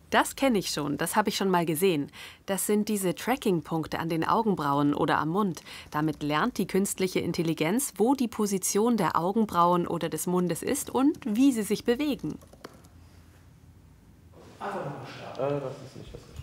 Das kenne ich schon, das habe ich schon mal gesehen. Das sind diese Tracking-Punkte an den Augenbrauen oder am Mund. Damit lernt die künstliche Intelligenz, wo die Position der Augenbrauen oder des Mundes ist und wie sie sich bewegen. Einfach nochmal starten. Das ist nicht das Richtige.